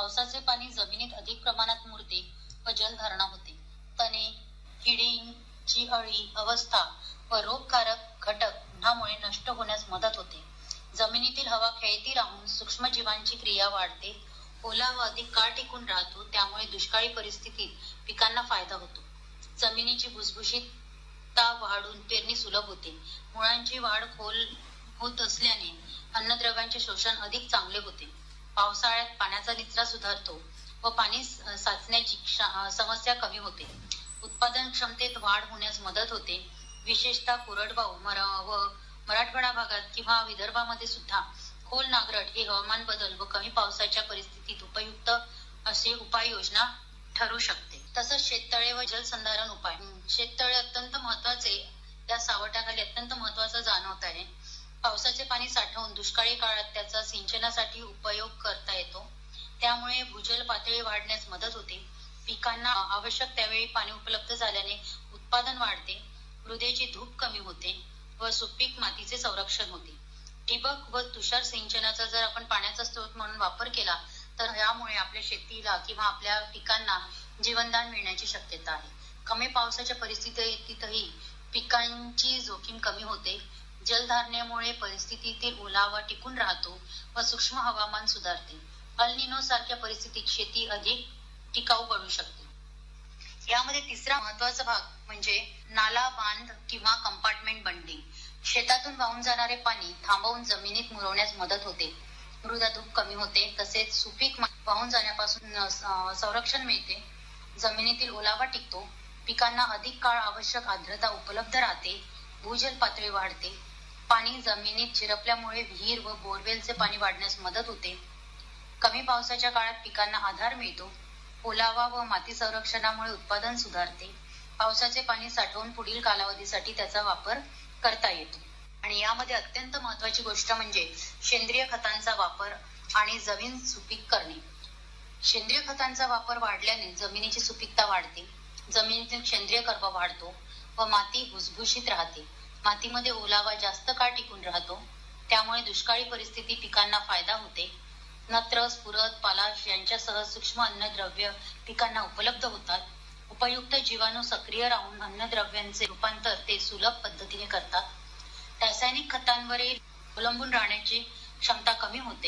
पावसाचे पाणी जमिनीत अधिक प्रमाणात मुरते व जलधारणा होते. तणे, किडींची अळी अवस्था व रोगकारक घटक उन्हामुळे नष्ट होण्यास मदत होते. जमिनीतील हवा खेळती राहून सूक्ष्मजीवांची क्रिया वाढते. ओलावा अधिक काळ टिकून राहतो, त्यामुळे दुष्काळी परिस्थितीत पिकांना फायदा होतो. जमिनीची भुसभुशीतता वाढून पेरणी सुलभ होते. मुळांची वाढ खोल होत असल्याने अन्नद्रव्यांचे शोषण अधिक चांगले होते. पावसाळ्यात पाण्याचा निचरा सुधारतो व पाणी साचण्याची समस्या कमी होते. उत्पादन क्षमतेत वाढ होण्यास मदत होते. विशेषतः कोरडवाहू व मराठवाडा भागात किंवा विदर्भामध्ये सुद्धा खोल नांगरट हे हवामान बदल व कमी पावसाच्या परिस्थितीत उपयुक्त असे उपाययोजना ठरू शकते. तसंच शेततळे व जलसंधारण उपाय. शेततळे अत्यंत महत्वाचे या सावटाखाली अत्यंत महत्वाचा जाणवत आहे. पावसाचे पाणी साठवून दुष्काळी काळात त्याचा सिंचनासाठी उपयोग करता येतो. त्यामुळे भूजल पातळी वाढण्यास मदत होते. पिकांना आवश्यक त्यावेळी पाणी उपलब्ध झाल्याने उत्पादन वाढते. मृदेची धूप कमी होते व सुपीक मातीचे संरक्षण होते. ठिबक व तुषार सिंचनाचा जर आपण पाण्याचा स्रोत म्हणून वापर केला तर यामुळे आपल्या शेतीला किंवा आपल्या पिकांना जीवनदान मिळण्याची शक्यता आहे. कमी पावसाच्या परिस्थितीतही पिकांची जोखीम कमी होते. जलधारणेमुळे परिस्थितीतील ओलावा टिकून राहतो व सूक्ष्म हवामान सुधारते. अल निनो सारख्या परिस्थितीत शेती अधिक टिकाऊ बनू शकते. यामध्ये तिसरा महत्वाचा भाग म्हणजे नाला, बांध किंवा कंपार्टमेंट बंडिंग. शेतातून वाहून जाणारे पाणी थांबवून जमिनीत मुरवण्यास मदत होते. मृदा धूप कमी होते. तसेच सुपीक वाहून जाण्यापासून संरक्षण मिळते. जमिनीतील ओलावा टिकतो. पिकांना अधिक काळ आवश्यक आर्द्रता उपलब्ध राहते. भूजल पातळी वाढते. पाणी जमिनीत झिरपल्यामुळे विहीर व बोरवेलचे पाणी वाढण्यास मदत होते. कमी पावसाच्या काळात पिकांना आधार मिळतो. ओलावा व माती संरक्षणामुळे उत्पादन सुधारते. पावसाचे पाणी साठवून पुढील कालावधीसाठी त्याचा वापर करता येतो. आणि यामध्ये अत्यंत महत्वाची गोष्ट म्हणजे सेंद्रिय खतांचा वापर आणि जमीन सुपीक करणे. सेंद्रिय खतांचा वापर वाढल्याने जमिनीची सुपीकता वाढते. जमिनीतील सेंद्रिय कर्ब वाढतो व माती भुसभुशीत राहते. मातीमध्ये ओलावा जास्त काळ टिकून राहतो. त्यामुळे दुष्काळी परिस्थिती पिकांना फायदा होते. नत्र, स्फुरद, पालाश यांच्यासह सूक्ष्म अन्नद्रव्य पिकांना उपलब्ध होतात. उपयुक्त जीवाणू सक्रिय राहून अन्नद्रव्यांचे रूपांतर ते सुलभ पद्धतीने करतात. रासायनिक खतांवरील अवलंबून राहण्याची क्षमता कमी होते.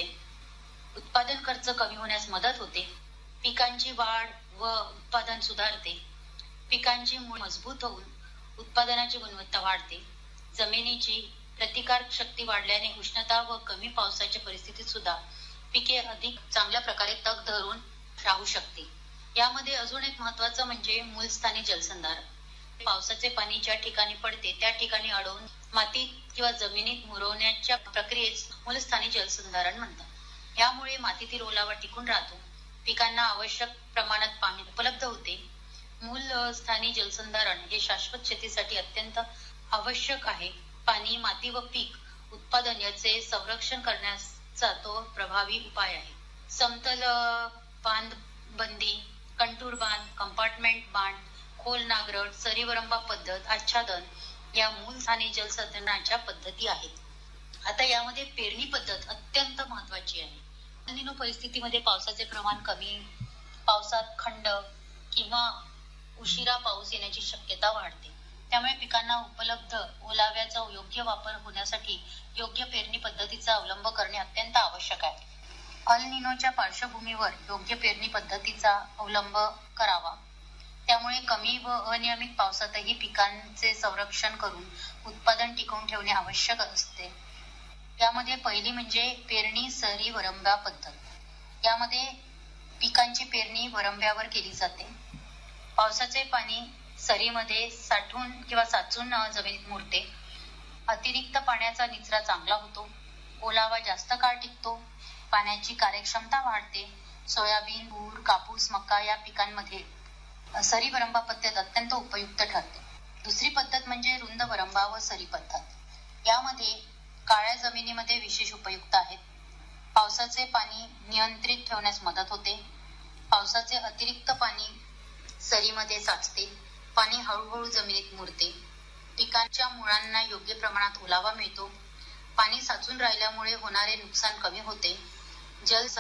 उत्पादन खर्च कमी होण्यास मदत होते. पिकांची वाढ व उत्पादन सुधारते. पिकांची मूळ मजबूत होऊन उत्पादनाची गुणवत्ता वाढते. जमिनीची प्रतिकार शक्ती वाढल्याने उष्णता व कमी पावसाच्या परिस्थितीत सुद्धा पिके अधिक चांगल्या प्रकारे तग धरून राहू शकते. यामध्ये अजून एक महत्वाचं म्हणजे मूलस्थानी जलसंधारण. पावसाचे पाणी ज्या ठिकाणी पडते त्या ठिकाणी अडवून मातीत किंवा जमिनीत मुरवण्याच्या प्रक्रियेस मूलस्थानी जलसंधारण म्हणतात. यामुळे मातीतील ओलावा टिकून राहतो. पिकांना आवश्यक प्रमाणात पाणी उपलब्ध होते. मूलस्थानी जलसंधारण हे शाश्वत शेतीसाठी अत्यंत आवश्यक आहे. पाणी, माती व पीक उत्पादन याचे संरक्षण करण्याचा तो प्रभावी उपाय आहे. समतल बांध बंदी, कंटूर बांध, कंपार्टमेंट बांध, खोल नांगरट, सरीवरंबा पद्धत, आच्छादन या मूलस्थानी जलसंधारणाच्या पद्धती आहेत. आता यामध्ये पेरणी पद्धत अत्यंत महत्वाची आहे. अल निनो परिस्थितीमध्ये पावसाचे प्रमाण कमी, पावसात खंड किंवा उशिरा पाऊस येण्याची शक्यता वाढते. त्यामुळे पिकांना उपलब्ध ओलाव्याचा योग्य वापर होण्यासाठी योग्य पेरणी पद्धतीचा अवलंब करणे अत्यंत आवश्यक आहे. अल निनोच्या पार्श्वभूमीवर योग्य पेरणी पद्धतीचा अवलंब करावा. त्यामुळे कमी व अनियमित पावसातही पिकांचे संरक्षण करून उत्पादन टिकवून ठेवणे आवश्यक असते. यामध्ये पहिली म्हणजे पेरणी सरी वरंब्या पद्धत. यामध्ये पिकांची पेरणी वरंब्यावर केली जाते. पावसाचे पाणी सरीमध्ये साठून किंवा साचून जमिनीत मुरते. अतिरिक्त पाण्याचा निचरा चांगला होतो. ओलावा जास्त काळ टिकतो. पाण्याची कार्यक्षमता वाढते. सोयाबीन, तूर, कापूस, मका या पिकांमध्ये सरी वरंबा पद्धत अत्यंत उपयुक्त ठरते. दुसरी पद्धत म्हणजे रुंद वरंबा व सरी पद्धत. यामध्ये काळ्या जमिनीमध्ये विशेष उपयुक्त आहेत. पावसाचे पाणी नियंत्रित ठेवण्यास मदत होते. पावसाचे अतिरिक्त पाणी सरीमध्ये साचते. पाणी हळूहळू जमिनीत मुरते. पिकांच्या मुळांना योग्य प्रमाणात ओलावा मिळतो. पाणी साचून राहिल्यामुळे होणारे नुकसान कमी होते. जल